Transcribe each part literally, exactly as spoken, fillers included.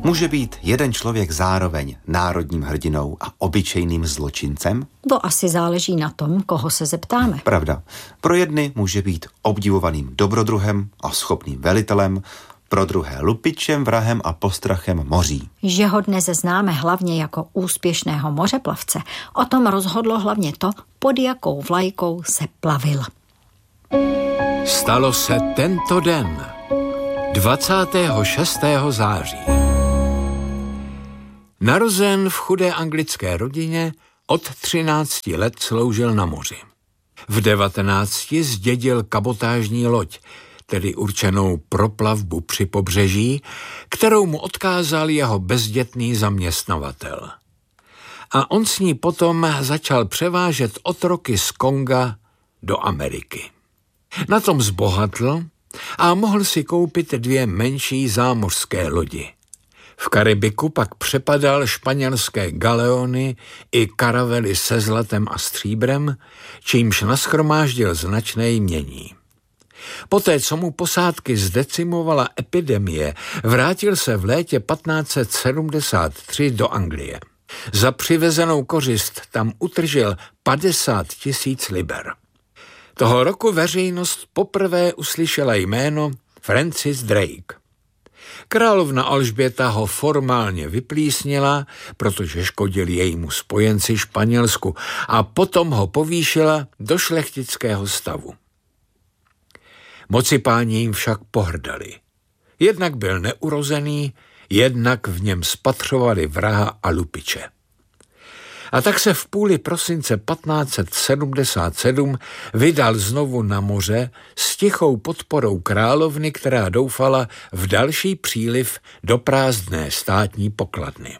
Může být jeden člověk zároveň národním hrdinou a obyčejným zločincem? To asi záleží na tom, koho se zeptáme. Pravda. Pro jedny může být obdivovaným dobrodruhem a schopným velitelem, pro druhé lupičem, vrahem a postrachem moří. Že ho dnes známe hlavně jako úspěšného mořeplavce, o tom rozhodlo hlavně to, pod jakou vlajkou se plavil. Stalo se tento den, dvacátého šestého září. Narozen v chudé anglické rodině, od třinácti let sloužil na moři. V devatenácti zdědil kabotážní loď, tedy určenou pro plavbu při pobřeží, kterou mu odkázal jeho bezdětný zaměstnavatel. A on s ní potom začal převážet otroky z Konga do Ameriky. Na tom zbohatl a mohl si koupit dvě menší zámořské lodi. V Karibiku pak přepadal španělské galeony i karavely se zlatem a stříbrem, čímž nashromáždil značné jmění. Poté, co mu posádky zdecimovala epidemie, vrátil se v létě patnáct set sedmdesát tři do Anglie. Za přivezenou kořist tam utržil padesát tisíc liber. Toho roku veřejnost poprvé uslyšela jméno Francis Drake. Královna Alžběta ho formálně vyplísnila, protože škodil jejímu spojenci Španělsku, a potom ho povýšila do šlechtického stavu. Mocipáni jim však pohrdali. Jednak byl neurozený, jednak v něm spatřovali vraha a lupiče. A tak se v půli prosince patnáct set sedmdesát sedm vydal znovu na moře s tichou podporou královny, která doufala v další příliv do prázdné státní pokladny.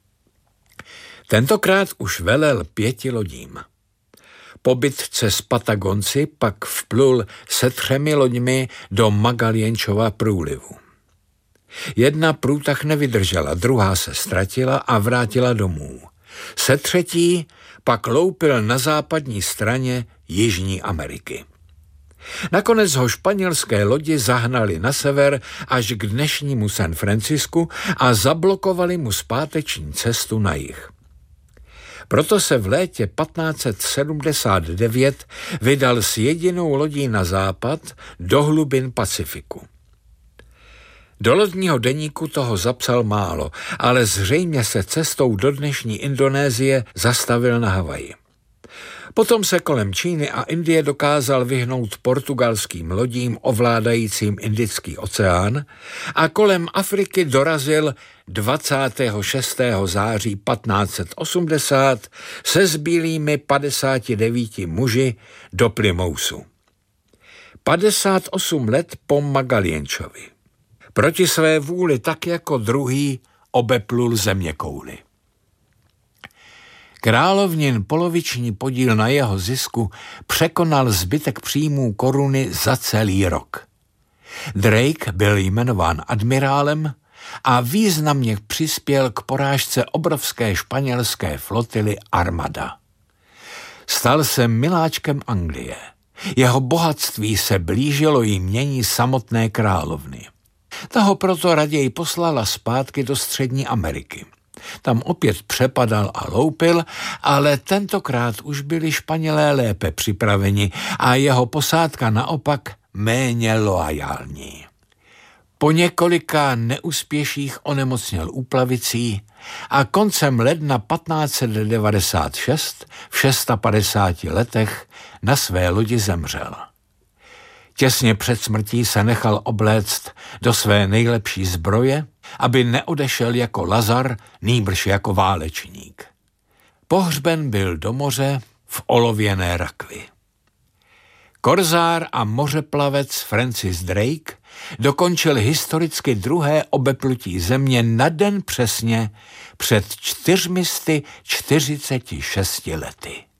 Tentokrát už velel pěti lodím. Po bitce s Patagonci pak vplul se třemi loďmi do Magallienčova průlivu. Jedna průtah nevydržela, druhá se ztratila a vrátila domů. Se třetí pak loupil na západní straně Jižní Ameriky. Nakonec ho španělské lodi zahnali na sever až k dnešnímu San Francisku a zablokovali mu zpáteční cestu na jih. Proto se v létě patnáct set sedmdesát devět vydal s jedinou lodí na západ do hlubin Pacifiku. Do lodního deníku toho zapsal málo, ale zřejmě se cestou do dnešní Indonésie zastavil na Havaji. Potom se kolem Číny a Indie dokázal vyhnout portugalským lodím ovládajícím Indický oceán a kolem Afriky dorazil dvacátého šestého září patnáct set osmdesát se zbylými padesáti devíti muži do Plymouthu. padesát osm let po Magallienčovi. Proti své vůli tak jako druhý obeplul zeměkouli. Královnin poloviční podíl na jeho zisku překonal zbytek příjmů koruny za celý rok. Drake byl jmenován admirálem a významně přispěl k porážce obrovské španělské flotily Armada. Stal se miláčkem Anglie. Jeho bohatství se blížilo jmění samotné královny. Ta ho proto raději poslala zpátky do Střední Ameriky. Tam opět přepadal a loupil, ale tentokrát už byli Španělé lépe připraveni a jeho posádka naopak méně loajální. Po několika neúspěších onemocněl úplavicí a koncem ledna patnáct set devadesát šest v padesáti šesti letech na své lodi zemřel. Těsně před smrtí se nechal obléct do své nejlepší zbroje, aby neodešel jako Lazar, nýbrž jako válečník. Pohřben byl do moře v olověné rakvi. Korzár a mořeplavec Francis Drake dokončil historicky druhé obeplutí země na den přesně před čtyřmi sty čtyřiceti šesti lety.